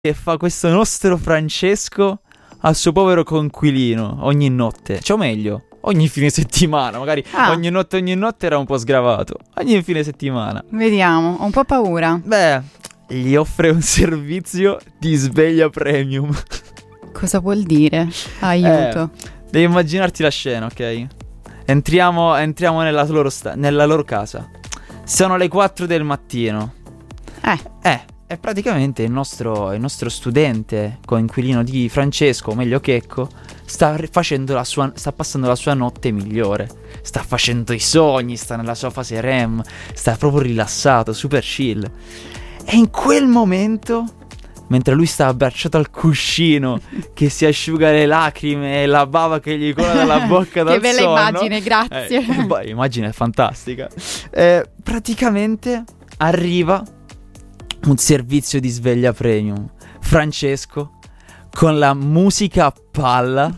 che fa questo nostro Francesco al suo povero coinquilino ogni notte, cioè o meglio, ogni fine settimana, magari ogni notte era un po' sgravato, ogni fine settimana. Vediamo, ho un po' paura. Beh, gli offre un servizio di sveglia premium. Cosa vuol dire? Aiuto. Devi immaginarti la scena, ok? Entriamo nella loro casa. Sono le 4 del mattino. E praticamente il nostro studente coinquilino di Francesco, o meglio Checco, sta passando la sua notte migliore. Sta facendo i sogni, sta nella sua fase REM, sta proprio rilassato, super chill. E in quel momento, mentre lui sta abbracciato al cuscino, che si asciuga le lacrime e la bava che gli cola dalla bocca dal sonno. Che bella immagine, grazie. Immagine fantastica. Praticamente arriva un servizio di sveglia premium. Francesco, con la musica a palla,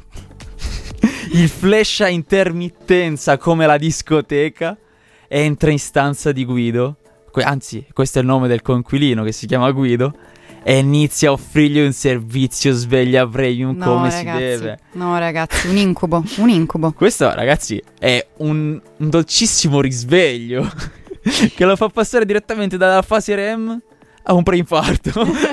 il flash a intermittenza come la discoteca, entra in stanza di Guido. Anzi, questo è il nome del coinquilino, che si chiama Guido, e inizia a offrirgli un servizio sveglia premium si deve. No ragazzi, un incubo. Questo, ragazzi, è un dolcissimo risveglio che lo fa passare direttamente dalla fase REM a un preinfarto.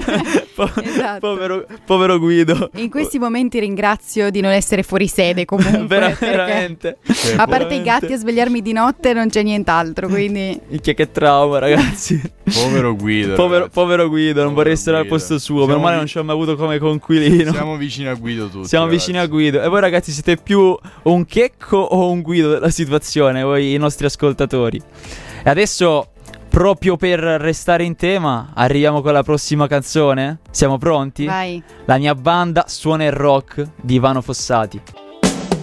Esatto. Povero Guido. In questi momenti ringrazio di non essere fuori sede comunque. Veramente. A parte i gatti a svegliarmi di notte non c'è nient'altro, quindi che trauma, ragazzi. Povero Guido. Povero Guido, non vorrei essere al posto suo. Meno male non ci ho mai avuto come coinquilino. Siamo vicini a Guido tutti. Siamo vicini a Guido. E voi, ragazzi, siete più un Checco o un Guido della situazione, voi i nostri ascoltatori? E adesso, proprio per restare in tema, arriviamo con la prossima canzone. Siamo pronti? vai. La mia banda suona il rock di Ivano Fossati.